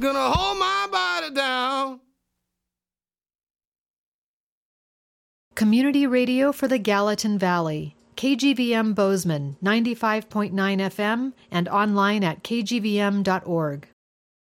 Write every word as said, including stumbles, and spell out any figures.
Gonna hold my body down. Community radio for the Gallatin Valley. K G V M Bozeman, ninety-five point nine F M, and online at k g v m dot org.